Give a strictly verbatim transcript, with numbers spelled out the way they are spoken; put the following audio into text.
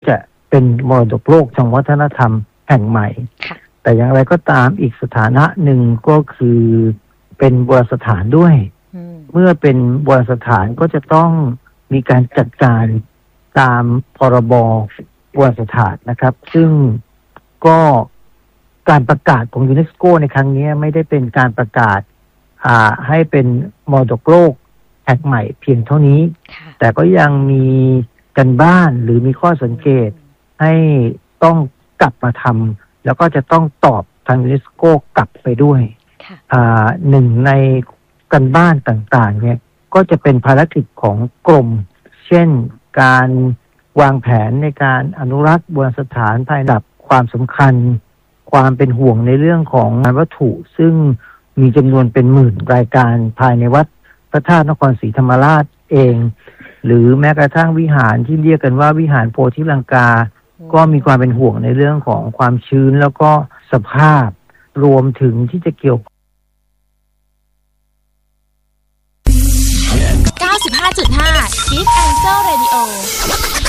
จะเป็นมรดกโลกทางวัฒนธรรมแห่งใหม่แต่อย่างไรก็ตามอีกสถานะหนึ่งก็คือเป็นโบราณสถานด้วยเมื่อเป็นโบราณสถานก็จะต้องมีการจัดการตามพรบโบราณสถานนะครับซึ่งก็การประกาศของยูเนสโกในครั้งนี้ไม่ได้เป็นการประกาศอ่าให้เป็นมรดกโลกแห่งใหม่เพียงเท่านี้แต่ก็ยังมีกันบ้านหรือมีข้อสังเกตให้ต้องกลับมาทำแล้วก็จะต้องตอบทางยูเนสโกกลับไปด้วยอ่าหนึ่งในกันบ้านต่างๆเนี่ยก็จะเป็นภารกิจของกรมเช่นการวางแผนในการอนุรักษ์โบราณสถานภายในระดับความสำคัญความเป็นห่วงในเรื่องของงานวัตถุซึ่งมีจำนวนเป็นหมื่นรายการภายในวัดพระธาตุนครศรีธรรมราชเองหรือแม้กระทั่งวิหารที่เรียกกันว่าวิหารโพธิลังกาก็มีความเป็นห่วงในเรื่องของความชื้นแล้วก็สภาพรวมถึงที่จะเกี่ยวเก้าสิบห้าจุดห้า Gift Answer Radio